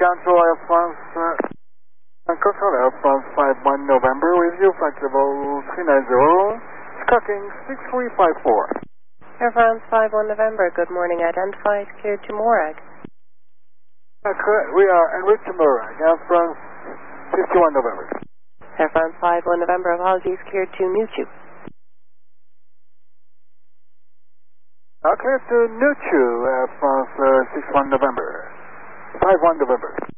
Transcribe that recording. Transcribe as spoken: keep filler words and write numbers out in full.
Control Air France, uh, Control Air France five one November with you, flight level three nine zero, skulking six three five four. Air France five one November, good morning, identified, cleared to Morag. Uh, correct, we are en route to Morag, Air France fifty-one November. Air France five one November, apologies, cleared to Nuchu. Uh, cleared to Nuchu, Air France uh, six one November, five one November.